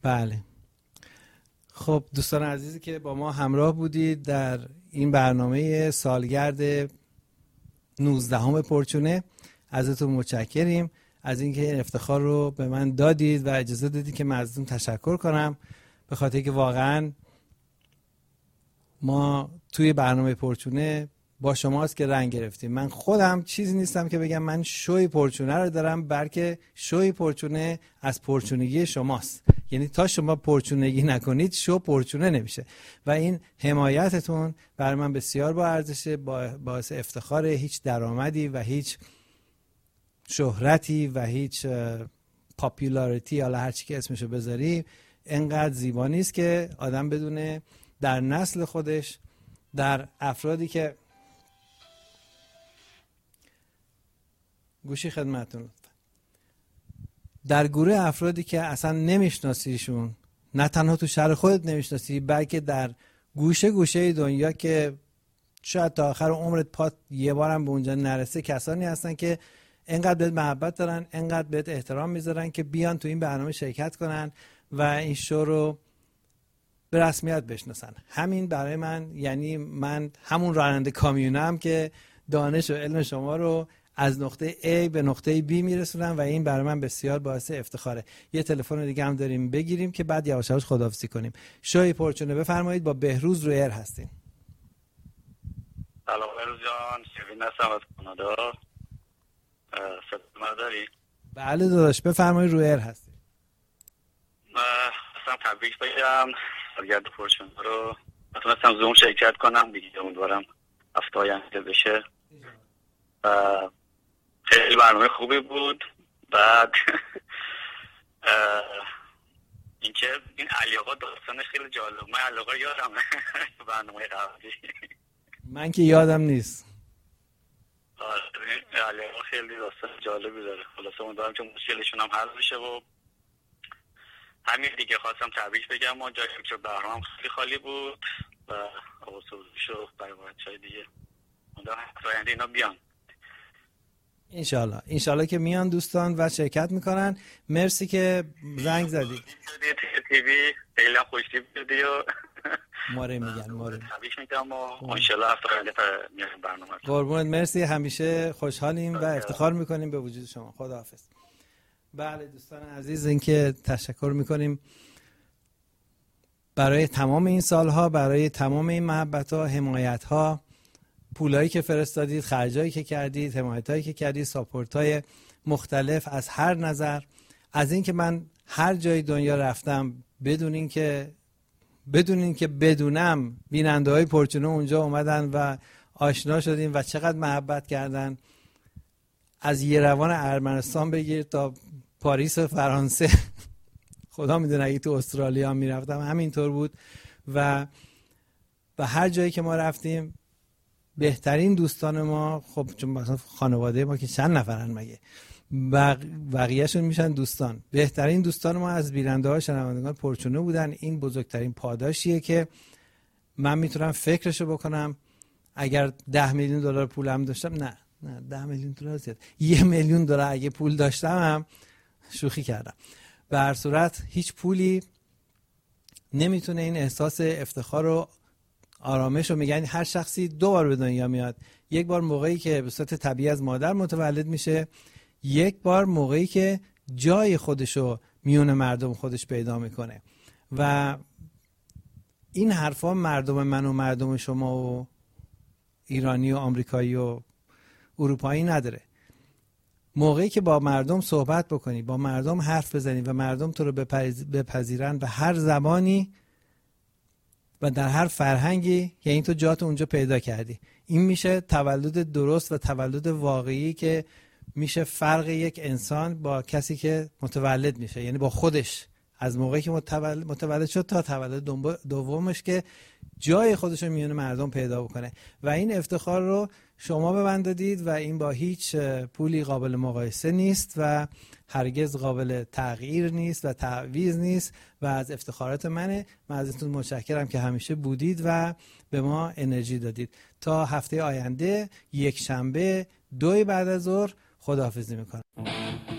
بله. خب دوستان عزیزی که با ما همراه بودید در این برنامه سالگرد 19 پرچونه، ازتون متشکریم از اینکه این افتخار رو به من دادید و اجازه دادید که من ازتون تشکر کنم، به خاطر که واقعا ما توی برنامه پرچونه با شماست که رنگ گرفتیم. من خودم چیزی نیستم که بگم من شوی پرچونه رو دارم، بلکه شوی پرچونه از پرچونگی شماست. یعنی تا شما پرچونگی نکنید شو پرچونه نمیشه و این حمایتتون برای من بسیار با ارزشه، باعث افتخار. هیچ درآمدی و هیچ شهرتی و هیچ پاپولاریتی، حالا هر چی که اسمشو بذاری، انقدر زیبا نیست که آدم بدونه در نسل خودش، در افرادی که گوشی خدمتتون، در گروه افرادی که اصلا نمیشناسیشون، نه تنها تو شهر خودت نمیشناسی، بلکه در گوشه گوشه دنیا که شاید تا آخر عمرت پات یه بارم به اونجا نرسه، کسانی هستن که انقدر بهت محبت دارن، انقدر بهت احترام میذارن که بیان تو این برنامه شرکت کنن و این شو رو به رسمیت بشناسن. همین برای من، یعنی من همون راننده کامیونم که دانش و علم شما رو از نقطه A به نقطه B میرسونم و این برای من بسیار باعث افتخاره. یه تلفن دیگه هم داریم بگیریم که بعد یواش یواش خداحافظی کنیم. شوی پرچونه بفرمایید، با بهروز روی ایر هستیم. سلام بهروز جان، شیرین هستم از کانادا. صدا داری؟ بله داداش بفرمایید، روی ایر هستیم. اصلا تبریک بگم سالگرد پرچونه رو. نتونستم زوم شرکت کنم دیگه، امیدوارم هفته آینده بشه. خیلی برنامه خوبی بود. بعد اینکه این علی آقا داستانش خیلی جالب، من علی آقا یادم برنامه قبلی، من که یادم نیست. علی آقا خیلی داستان جالبی داره. خلاصه امیدوارم که مشکلشون هم حل بشه و همین دیگه. خواستم تبریک بگم و جایی که برنامه خیلی خالی بود و آوازوزش رو برای بچه‌های دیگه امیدوارم آینده اینا بیان. انشالله که میان دوستان و شرکت میکنن. مرسی که زنگ زدید. تیوی خیلی خوشتیب بودی و ما رو میگن تبریک میگم و انشالله هفته آینده میان برنامه. قربونت، مرسی، همیشه خوشحالیم و افتخار میکنیم به وجود شما. خداحافظ. بله دوستان عزیز، اینکه تشکر میکنیم برای تمام این سالها، برای تمام این محبت‌ها، حمایت‌ها، پولایی که فرستادید، خرجایی که کردید، حمایتایی که کردید، ساپورتای مختلف از هر نظر. از این که من هر جای دنیا رفتم بدون این که بدونم بیننده‌های پرچونه اونجا اومدن و آشنا شدیم و چقدر محبت کردن. از یروان ارمنستان بگیر تا پاریس فرانسه، خدا میدونه اگه تو استرالیا میرفتم همینطور بود. و هر جایی که ما رفتیم بهترین دوستان ما، خب چون مثلا خانواده ما که چند نفرن مگه، بقیه‌شون میشن دوستان. بهترین دوستان ما از بیننده‌ها شنوندگان پرچونه بودن. این بزرگترین پاداشیه که من میتونم فکرشو بکنم. اگر 10 میلیون دلار پولم داشتم، نه 10 میلیون دلار زیاد، 1 میلیون دلار اگه پول داشتم هم شوخی کردم. به هر صورت هیچ پولی نمیتونه این احساس افتخار و آرامش رو، میگن هر شخصی 2 بار به دنیا میاد. یک بار موقعی که به صورت طبیعی از مادر متولد میشه، یک بار موقعی که جای خودشو میون مردم خودش پیدا میکنه. و این حرفا مردم من و مردم شما و ایرانی و آمریکایی و اروپایی نداره. موقعی که با مردم صحبت بکنی، با مردم حرف بزنی و مردم تو رو بپذیرن به هر زبانی و در هر فرهنگی، یعنی تو جات اونجا پیدا کردی. این میشه تولد درست و تولد واقعی که میشه فرق یک انسان با کسی که متولد میشه، یعنی با خودش، از موقعی که متولد شد تا تولد دومش که جای خودش رو میون مردم پیدا بکنه. و این افتخار رو شما به من دادید و این با هیچ پولی قابل مقایسه نیست و هرگز قابل تغییر نیست و تعویض نیست و از افتخارات منه. من ازتون متشکرم که همیشه بودید و به ما انرژی دادید. تا هفته آینده یک شنبه 2 بعد از ظهر خداحافظی میکنم.